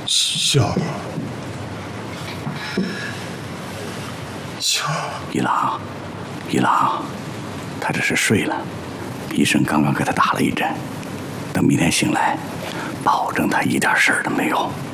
笑一郎，他这是睡了，医生刚刚给他打了一针，等明天醒来，保证他一点事儿都没有。